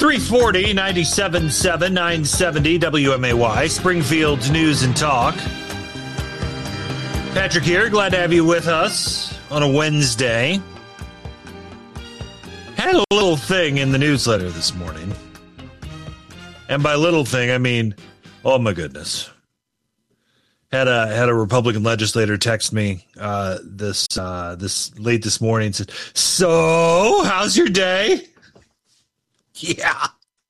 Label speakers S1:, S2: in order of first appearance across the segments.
S1: 340, 97.7, 970 WMAY, Springfield's News and Talk. Patrick here, glad to have you with us on a Wednesday. Had a little thing in the newsletter this morning. And by little thing, I mean, oh my goodness. Had a Republican legislator text me this late this morning and said, "So, how's your day?" Yeah.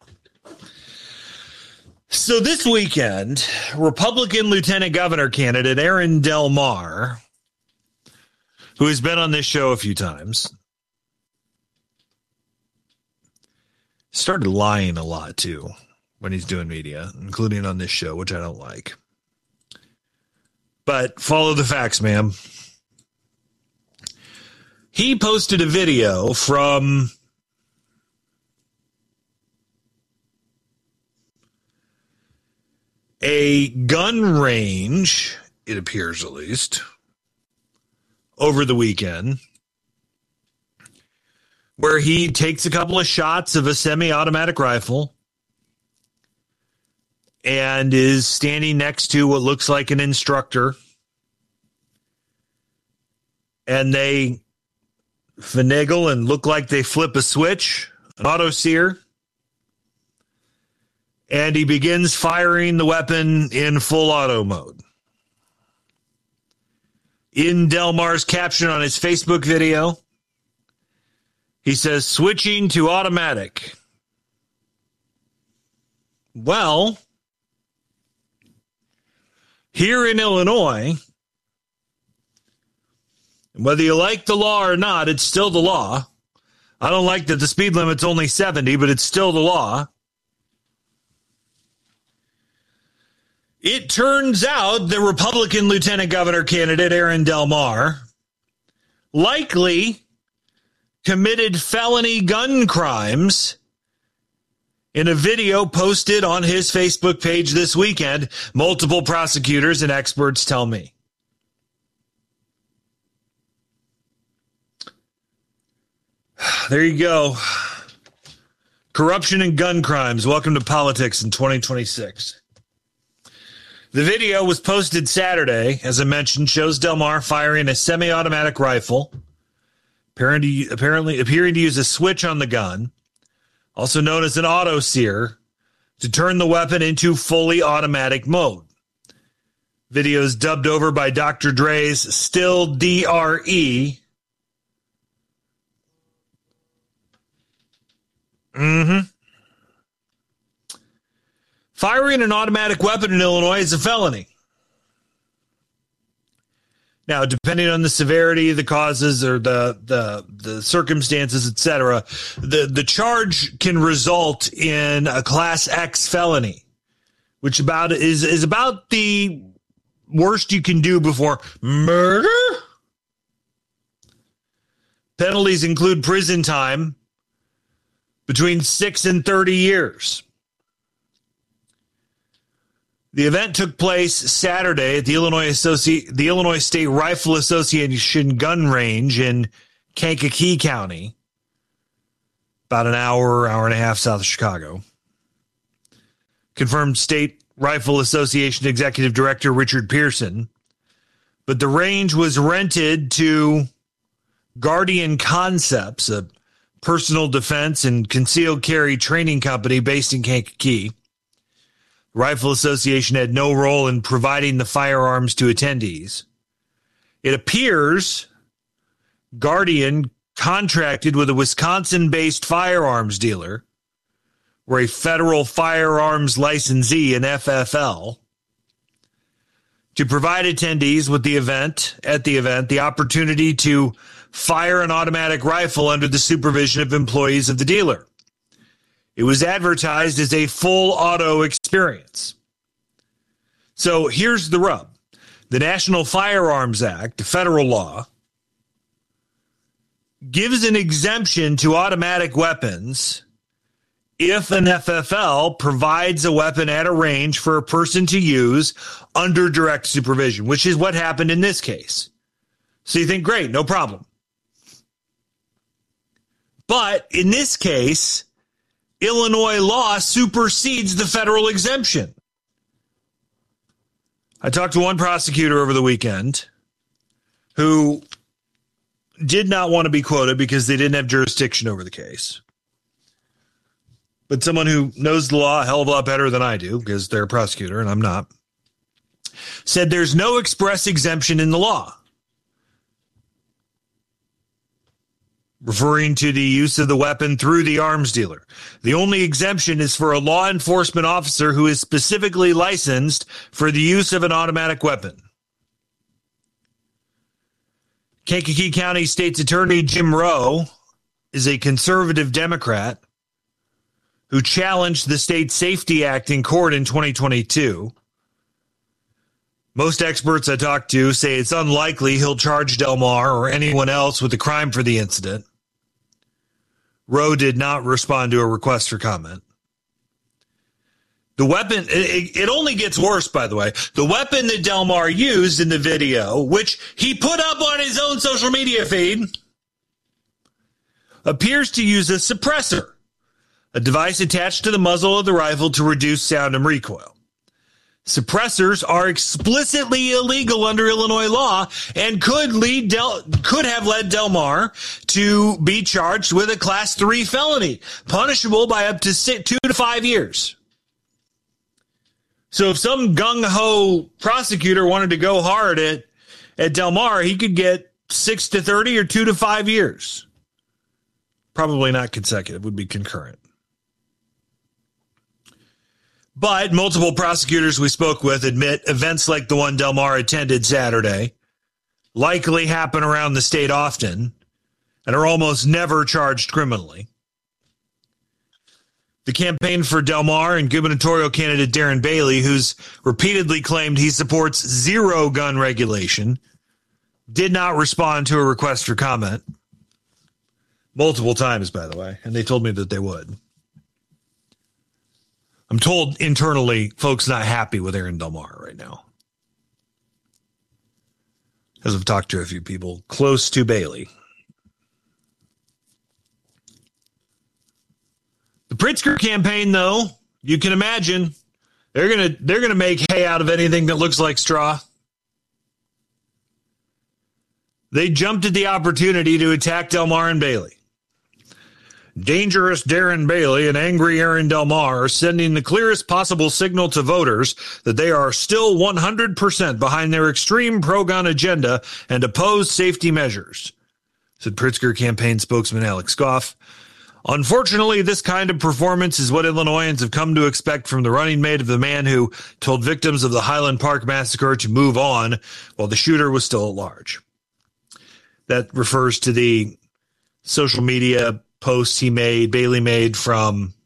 S1: So this weekend, Republican Lieutenant Governor candidate Aaron Del Mar, who has been on this show a few times, started lying a lot too when he's doing media, including on this show, which I don't like. But follow the facts, ma'am. He posted a video from a gun range, it appears at least, over the weekend, where he takes a couple of shots of a semi-automatic rifle and is standing next to what looks like an instructor. And they finagle and look like they flip a switch, an auto sear. And he begins firing the weapon in full auto mode. In Del Mar's caption on his Facebook video, he says, "Switching to automatic." Well, here in Illinois, whether you like the law or not, it's still the law. I don't like that the speed limit's only 70, but it's still the law. It turns out the Republican Lieutenant Governor candidate, Aaron Del Mar, likely committed felony gun crimes in a video posted on his Facebook page this weekend, multiple prosecutors and experts tell me. There you go. Corruption and gun crimes. Welcome to politics in 2026. The video was posted Saturday, as I mentioned, shows Del Mar firing a semi-automatic rifle, apparently appearing to use a switch on the gun, also known as an auto sear, to turn the weapon into fully automatic mode. Video is dubbed over by Dr. Dre's Still DRE. Firing an automatic weapon in Illinois is a felony. Now, depending on the severity, the causes, or the circumstances, etc., the charge can result in a Class X felony, which is about the worst you can do before murder. Penalties include prison time between 6 and 30 years. The event took place Saturday at the Illinois State Rifle Association gun range in Kankakee County, about an hour and a half south of Chicago. Confirmed State Rifle Association Executive Director Richard Pearson. But the range was rented to Guardian Concepts, a personal defense and concealed carry training company based in Kankakee. Rifle Association had no role in providing the firearms to attendees. It appears Guardian contracted with a Wisconsin-based firearms dealer, or a federal firearms licensee, an FFL, to provide attendees with the event the opportunity to fire an automatic rifle under the supervision of employees of the dealer. It was advertised as a full auto experience. So here's the rub. The National Firearms Act, the federal law, gives an exemption to automatic weapons if an FFL provides a weapon at a range for a person to use under direct supervision, which is what happened in this case. So you think, great, no problem. But in this case, Illinois law supersedes the federal exemption. I talked to one prosecutor over the weekend who did not want to be quoted because they didn't have jurisdiction over the case. But someone who knows the law a hell of a lot better than I do, because they're a prosecutor and I'm not, said there's no express exemption in the law, referring to the use of the weapon through the arms dealer. The only exemption is for a law enforcement officer who is specifically licensed for the use of an automatic weapon. Kankakee County State's Attorney Jim Rowe is a conservative Democrat who challenged the State Safety Act in court in 2022. Most experts I talked to say it's unlikely he'll charge Del Mar or anyone else with a crime for the incident. Rowe did not respond to a request for comment. The weapon, it only gets worse, by the way. The weapon that Del Mar used in the video, which he put up on his own social media feed, appears to use a suppressor, a device attached to the muzzle of the rifle to reduce sound and recoil. Suppressors are explicitly illegal under Illinois law and could have led Del Mar to be charged with a Class 3 felony, punishable by up to 2 to 5 years. So if some gung-ho prosecutor wanted to go hard at Del Mar, he could get 6 to 30 or 2 to 5 years. Probably not consecutive, would be concurrent. But multiple prosecutors we spoke with admit events like the one Del Mar attended Saturday likely happen around the state often and are almost never charged criminally. The campaign for Del Mar and gubernatorial candidate Darren Bailey, who's repeatedly claimed he supports zero gun regulation, did not respond to a request for comment. Multiple times, by the way, and they told me that they would. I'm told internally folks not happy with Aaron Del Mar right now, as I've talked to a few people close to Bailey. The Pritzker campaign, though, you can imagine they're gonna make hay out of anything that looks like straw. They jumped at the opportunity to attack Del Mar and Bailey. Dangerous Darren Bailey and angry Aaron Del Mar are sending the clearest possible signal to voters that they are still 100% behind their extreme pro-gun agenda and oppose safety measures, said Pritzker campaign spokesman Alex Goff. Unfortunately, this kind of performance is what Illinoisans have come to expect from the running mate of the man who told victims of the Highland Park massacre to move on while the shooter was still at large. That refers to the social media posts Bailey made from